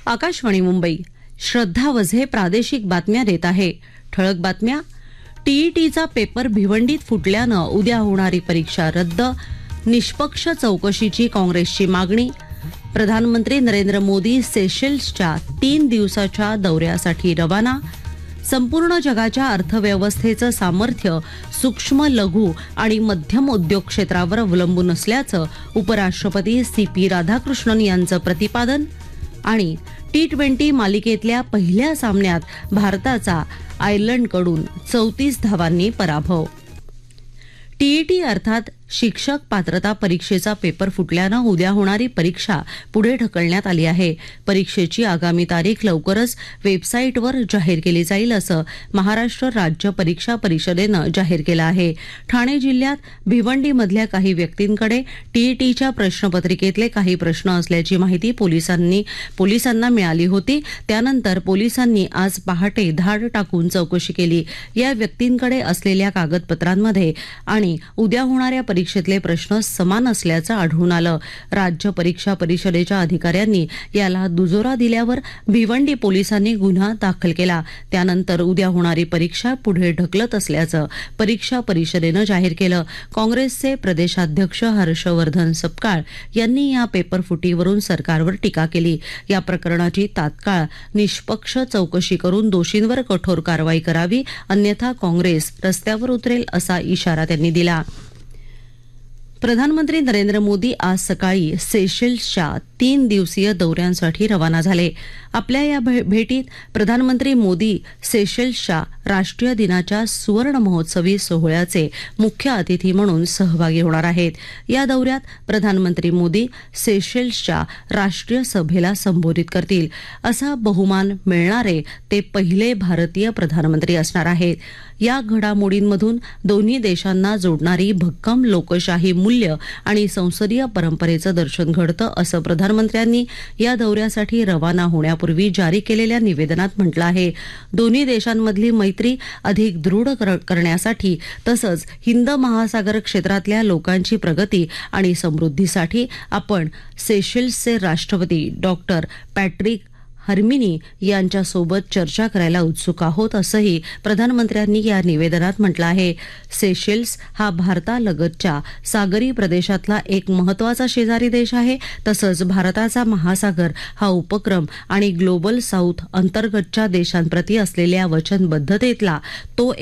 आकाशवाणी मुंबई. श्रद्धा वझे प्रादेशिक बातम्या देत आहे. ठळक बातम्या. टीईटीचा पेपर भिवंडीत फुटल्यानं उद्या होणारी परीक्षा रद्द. निष्पक्ष चौकशीची काँग्रेसची मागणी. प्रधानमंत्री नरेंद्र मोदी सेशेल्सच्या 3 दिवसाच्या दौऱ्यासाठी रवाना. संपूर्ण जगाच्या अर्थव्यवस्थेचं सामर्थ्य सूक्ष्म, लघु आणि मध्यम उद्योग क्षेत्रावर अवलंबून असल्याचं उपराष्ट्रपती CP राधाकृष्णन यांचं प्रतिपादन. आणि T20 मालिकेतल्या पहिल्या सामन्यात भारताचा आयर्लंडकडून 34 धावांनी पराभव. टीईटी अर्थात शिक्षक पात्रता परीक्षेचा पेपर फुटल्यानं उद्या होणारी परीक्षा पुढे ढकलण्यात आली आहे. परीक्षेची आगामी तारीख लवकरच वेबसाईटवर जाहीर केली जाईल असं महाराष्ट्र राज्य परीक्षा परिषदेनं जाहीर केलं आहे. ठाणे जिल्ह्यात भिवंडीमधल्या काही व्यक्तींकडे टीईटीच्या प्रश्नपत्रिकेतले काही प्रश्न असल्याची माहिती पोलिसांना मिळाली होती. त्यानंतर पोलिसांनी आज पहाटे धाड टाकून चौकशी केली. या व्यक्तींकडे असलेल्या कागदपत्रांमध्ये आणि उद्या होणाऱ्या परीक्षेतले प्रश्न समान असल्याचं आढळून आलं. राज्य परीक्षा परिषदेच्या अधिकाऱ्यांनी याला दुजोरा दिल्यावर भिवंडी पोलिसांनी गुन्हा दाखल केला. त्यानंतर उद्या होणारी परीक्षा पुढे ढकलत असल्याचं परीक्षा परिषदेनं जाहीर केलं. काँग्रेसचे प्रदेशाध्यक्ष हर्षवर्धन सपकाळ यांनी या पेपर फुटीवरून सरकारवर टीका केली. या प्रकरणाची तात्काळ निष्पक्ष चौकशी करून दोषींवर कठोर कारवाई करावी, अन्यथा काँग्रेस रस्त्यावर उतरेल असा इशारा त्यांनी दिला. प्रधानमंत्री नरेंद्र मोदी आज सकाळी सेशेल्सच्या 3 दिवसीय दौऱ्यांसाठी रवाना झाले. आपल्या या भेटीत प्रधानमंत्री मोदी सेशेल्सच्या राष्ट्रीय दिनाच्या सुवर्ण महोत्सवी सोहळ्याचे मुख्य अतिथी म्हणून सहभागी होणार आहेत. या दौऱ्यात प्रधानमंत्री मोदी सेशेल्सच्या राष्ट्रीय सभेला संबोधित करतील. असा बहुमान मिळणारे ते पहिले भारतीय प्रधानमंत्री असणार आहेत. या घडामोडींमधून दोन्ही देशांना जोडणारी भक्कम लोकशाही मूल्य आणि संसदीय परंपरेचं दर्शन घडतं असं प्रधानमंत्र्यांनी या दौऱ्यासाठी रवाना होण्यापूर्वी जारी केलेल्या निवेदनात म्हटलं आहे. दोन्ही देशांमधली मैत्री अधिक दृढ करण्यासाठी तसंच हिंद महासागर क्षेत्रातल्या लोकांची प्रगती आणि समृद्धीसाठी आपण सेशेल्सचे राष्ट्रपती डॉक्टर पॅट्रिक हर्मिनी यांच्यासोबत चर्चा करायला उत्सुक आहोत असंही प्रधानमंत्र्यांनी या निवेदनात म्हटलं आहे. सेशेल्स हा भारतालगतच्या सागरी प्रदेशातला एक महत्वाचा शेजारी देश आहे. तसंच भारताचा महासागर हा उपक्रम आणि ग्लोबल साऊथ अंतर्गतच्या देशांप्रती असलेल्या वचनबद्धतेतला तो